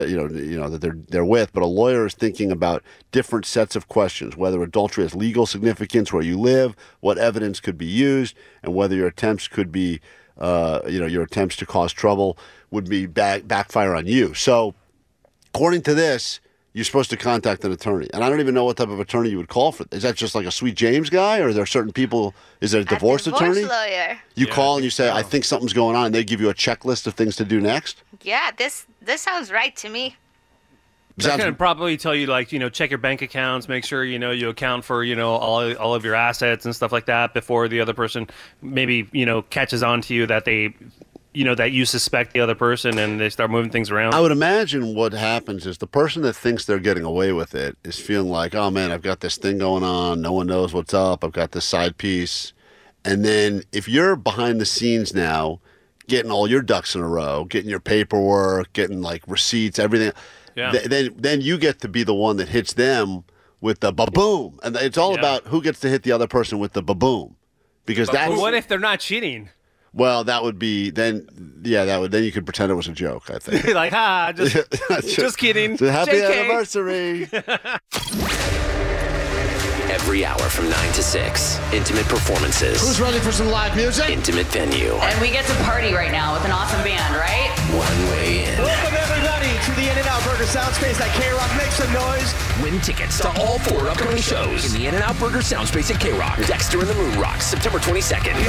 that they're with, but a lawyer is thinking about different sets of questions, whether adultery has legal significance where you live, what evidence could be used, and whether your attempts could be, your attempts to cause trouble would be backfire on you. So, according to this, you're supposed to contact an attorney. And I don't even know what type of attorney you would call for. Is that just like a Sweet James guy, or are there certain people? Is it a divorce attorney? Lawyer. You call and you say, I think something's going on, and they give you a checklist of things to do next? Yeah, this sounds right to me. They're going to probably tell you, check your bank accounts, make sure, you account for, all of your assets and stuff like that before the other person maybe, catches on to you that they, that you suspect the other person and they start moving things around. I would imagine what happens is the person that thinks they're getting away with it is feeling like, oh, man, I've got this thing going on. No one knows what's up. I've got this side piece. And then if you're behind the scenes now, getting all your ducks in a row, getting your paperwork, getting receipts, everything, then you get to be the one that hits them with the ba-boom. And it's all about who gets to hit the other person with the ba-boom. Because that's... What if they're not cheating? Well, that would be then you could pretend it was a joke, I think. Just kidding. Happy anniversary. Every hour from 9 to 6, intimate performances. Who's ready for some live music? Intimate venue. And we get to party right now with an awesome band, right? One way in. Welcome everybody to the In-N-Out Burger Soundspace at K-Rock. Make some noise. Win tickets to all 4 upcoming shows in the In-N-Out Burger Soundspace at K-Rock. Dexter and the Moon Rocks, September 22nd.